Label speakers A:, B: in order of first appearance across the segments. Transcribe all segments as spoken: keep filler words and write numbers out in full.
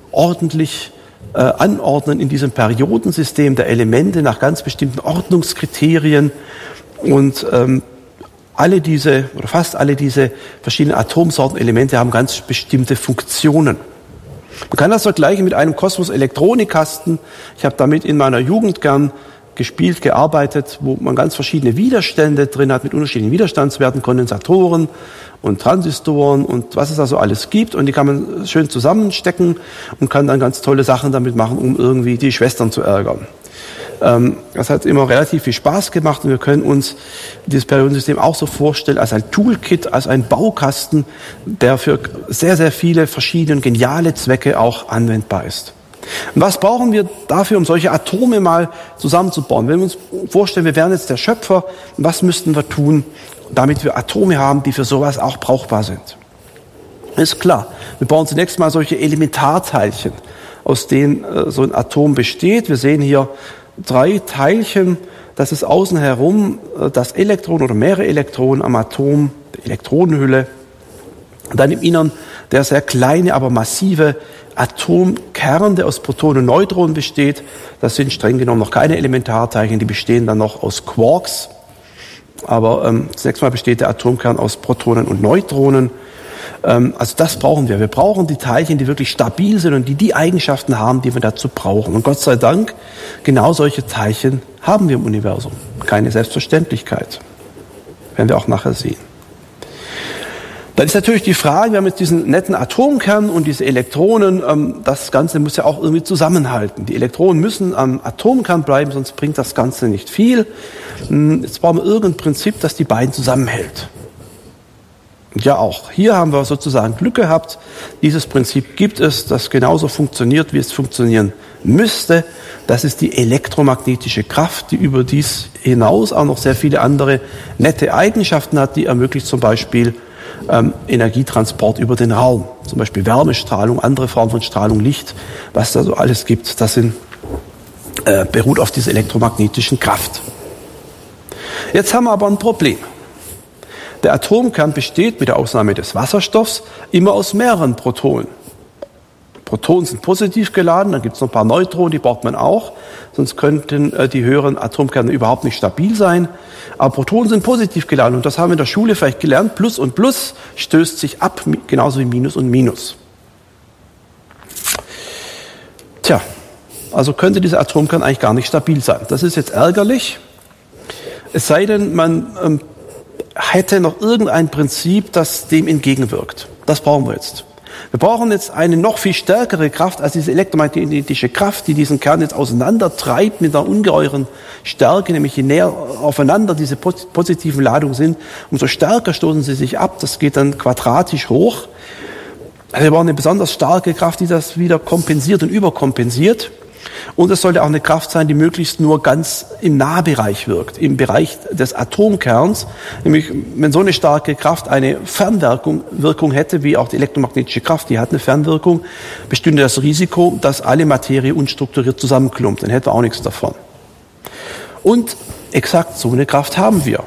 A: ordentlich äh, anordnen in diesem Periodensystem der Elemente nach ganz bestimmten Ordnungskriterien. Und ähm, alle diese, oder fast alle diese verschiedenen Atomsorten, Elemente haben ganz bestimmte Funktionen. Man kann das vergleichen mit einem Kosmos-Elektronikkasten. Ich habe damit in meiner Jugend gern gespielt, gearbeitet, wo man ganz verschiedene Widerstände drin hat, mit unterschiedlichen Widerstandswerten, Kondensatoren und Transistoren und was es da so alles gibt. Und die kann man schön zusammenstecken und kann dann ganz tolle Sachen damit machen, um irgendwie die Schwestern zu ärgern. Ähm, das hat immer relativ viel Spaß gemacht und wir können uns dieses Periodensystem auch so vorstellen als ein Toolkit, als ein Baukasten, der für sehr, sehr viele verschiedene geniale Zwecke auch anwendbar ist. Und was brauchen wir dafür, um solche Atome mal zusammenzubauen? Wenn wir uns vorstellen, wir wären jetzt der Schöpfer, was müssten wir tun, damit wir Atome haben, die für sowas auch brauchbar sind? Ist klar, wir brauchen zunächst mal solche Elementarteilchen, aus denen äh, so ein Atom besteht. Wir sehen hier drei Teilchen, das ist außen herum äh, das Elektron oder mehrere Elektronen am Atom, die Elektronenhülle. Und dann im Innern der sehr kleine, aber massive Atomkern, der aus Protonen und Neutronen besteht. Das sind streng genommen noch keine Elementarteilchen, die bestehen dann noch aus Quarks. Aber ähm, zunächst mal besteht der Atomkern aus Protonen und Neutronen. Ähm, also das brauchen wir. Wir brauchen die Teilchen, die wirklich stabil sind und die die Eigenschaften haben, die wir dazu brauchen. Und Gott sei Dank, genau solche Teilchen haben wir im Universum. Keine Selbstverständlichkeit. Werden wir auch nachher sehen. Dann ist natürlich die Frage, wir haben jetzt diesen netten Atomkern und diese Elektronen, ähm, das Ganze muss ja auch irgendwie zusammenhalten. Die Elektronen müssen am Atomkern bleiben, sonst bringt das Ganze nicht viel. Jetzt brauchen wir irgendein Prinzip, das die beiden zusammenhält. Und ja auch, hier haben wir sozusagen Glück gehabt. Dieses Prinzip gibt es, das genauso funktioniert, wie es funktionieren müsste. Das ist die elektromagnetische Kraft, die über dies hinaus auch noch sehr viele andere nette Eigenschaften hat, die ermöglicht zum Beispiel Ähm, Energietransport über den Raum, zum Beispiel Wärmestrahlung, andere Formen von Strahlung, Licht, was da so alles gibt, das sind, äh, beruht auf dieser elektromagnetischen Kraft. Jetzt haben wir aber ein Problem. Der Atomkern besteht mit der Ausnahme des Wasserstoffs immer aus mehreren Protonen. Protonen sind positiv geladen, dann gibt es noch ein paar Neutronen, die braucht man auch, sonst könnten äh, die höheren Atomkerne überhaupt nicht stabil sein. Aber Protonen sind positiv geladen und das haben wir in der Schule vielleicht gelernt. Plus und Plus stößt sich ab, genauso wie Minus und Minus. Tja, also könnte dieser Atomkern eigentlich gar nicht stabil sein. Das ist jetzt ärgerlich, es sei denn, man ähm, hätte noch irgendein Prinzip, das dem entgegenwirkt. Das brauchen wir jetzt. Wir brauchen jetzt eine noch viel stärkere Kraft als diese elektromagnetische Kraft, die diesen Kern jetzt auseinandertreibt mit einer ungeheuren Stärke, nämlich je näher aufeinander diese positiven Ladungen sind, umso stärker stoßen sie sich ab. Das geht dann quadratisch hoch. Also wir brauchen eine besonders starke Kraft, die das wieder kompensiert und überkompensiert. Und es sollte auch eine Kraft sein, die möglichst nur ganz im Nahbereich wirkt, im Bereich des Atomkerns. Nämlich, wenn so eine starke Kraft eine Fernwirkung Wirkung hätte, wie auch die elektromagnetische Kraft, die hat eine Fernwirkung, bestünde das Risiko, dass alle Materie unstrukturiert zusammenklumpt. Dann hätten wir auch nichts davon. Und exakt so eine Kraft haben wir,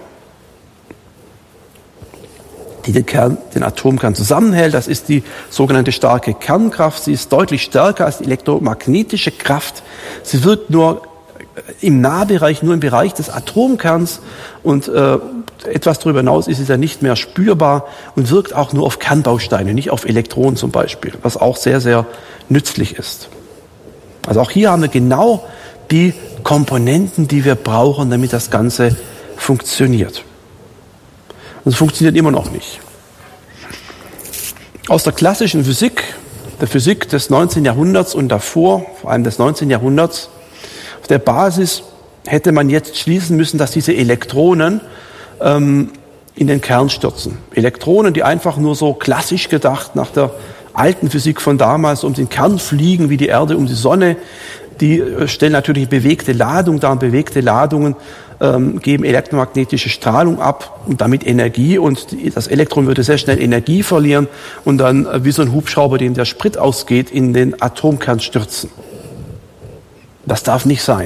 A: die den Kern, den Atomkern zusammenhält. Das ist die sogenannte starke Kernkraft. Sie ist deutlich stärker als die elektromagnetische Kraft. Sie wirkt nur im Nahbereich, nur im Bereich des Atomkerns und äh, etwas darüber hinaus ist sie dann nicht mehr spürbar und wirkt auch nur auf Kernbausteine, nicht auf Elektronen zum Beispiel, was auch sehr, sehr nützlich ist. Also auch hier haben wir genau die Komponenten, die wir brauchen, damit das Ganze funktioniert. Und es funktioniert immer noch nicht. Aus der klassischen Physik, der Physik des neunzehnten Jahrhunderts und davor, vor allem des neunzehnten Jahrhunderts, auf der Basis hätte man jetzt schließen müssen, dass diese Elektronen ähm, in den Kern stürzen. Elektronen, die einfach nur so klassisch gedacht nach der alten Physik von damals um den Kern fliegen, wie die Erde um die Sonne, die stellen natürlich bewegte Ladung dar. Bewegte Ladungen ähm, geben elektromagnetische Strahlung ab und damit Energie. Und die, das Elektron würde sehr schnell Energie verlieren und dann äh, wie so ein Hubschrauber, dem der Sprit ausgeht, in den Atomkern stürzen. Das darf nicht sein.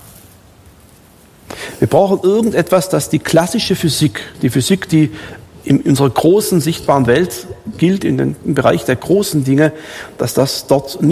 A: Wir brauchen irgendetwas, das die klassische Physik, die Physik, die in unserer großen sichtbaren Welt gilt, in den, im Bereich der großen Dinge, dass das dort